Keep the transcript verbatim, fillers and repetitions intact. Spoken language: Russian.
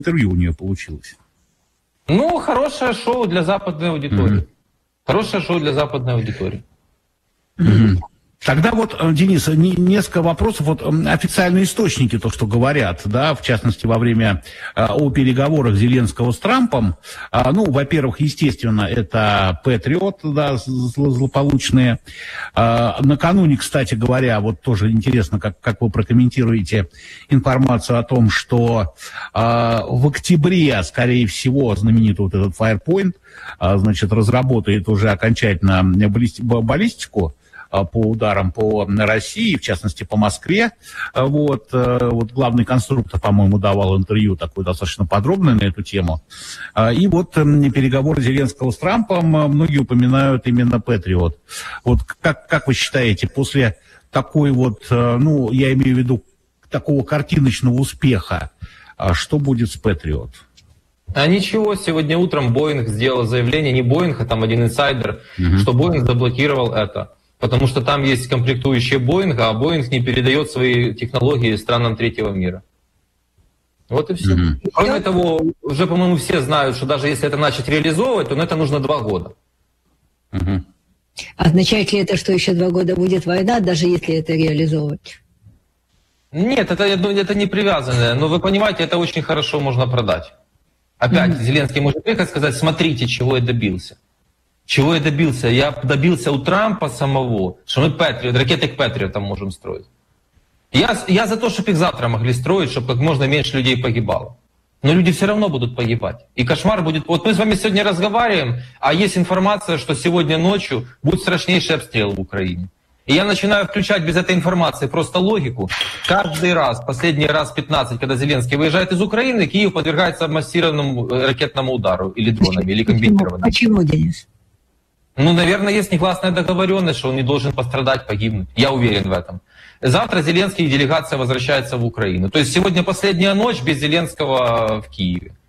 интервью у нее получилось. Ну, хорошее шоу для западной аудитории. Mm-hmm. Хорошее шоу для западной аудитории. Mm-hmm. Тогда вот, Денис, несколько вопросов. Вот официальные источники, то, что говорят, да, в частности, во время о переговорах Зеленского с Трампом, ну, во-первых, естественно, это Патриот, да, злополучные. Накануне, кстати говоря, вот тоже интересно, как, как вы прокомментируете информацию о том, что в октябре, скорее всего, знаменитый вот этот Firepoint, значит, разработает уже окончательно баллистику по ударам по России, в частности, по Москве. Вот, вот главный конструктор, по-моему, давал интервью такое достаточно подробное на эту тему. И вот переговоры Зеленского с Трампом, многие упоминают именно Патриот. Вот как, как вы считаете, после такой вот, ну, я имею в виду, такого картиночного успеха, что будет с Патриот? А ничего, сегодня утром Боинг сделал заявление, не Боинг, а там один инсайдер, угу. что Боинг заблокировал это. Потому что там есть комплектующие Боинга, а Боинг не передает свои технологии странам третьего мира. Вот и все. Mm-hmm. Кроме того, уже, по-моему, все знают, что даже если это начать реализовывать, то на это нужно два года. Mm-hmm. Означает ли это, что еще два года будет война, даже если это реализовывать? Нет, это, это не привязанное. Но вы понимаете, это очень хорошо можно продать. Опять mm-hmm. Зеленский может приехать и сказать, смотрите, чего я добился. Чего я добился? Я добился у Трампа самого, что мы Патриот, ракеты к Патриотам можем строить. Я, я за то, чтобы их завтра могли строить, чтобы как можно меньше людей погибало. Но люди все равно будут погибать. И кошмар будет... Вот мы с вами сегодня разговариваем, а есть информация, что сегодня ночью будет страшнейший обстрел в Украине. И я начинаю включать без этой информации просто логику. Каждый раз, последний раз пятнадцать, когда Зеленский выезжает из Украины, Киев подвергается массированному ракетному удару или дронами, или комбинированным. Почему, Денис? Ну, наверное, есть негласная договоренность, что он не должен пострадать, погибнуть. Я уверен в этом. Завтра Зеленский и делегация возвращается в Украину. То есть сегодня последняя ночь без Зеленского в Киеве.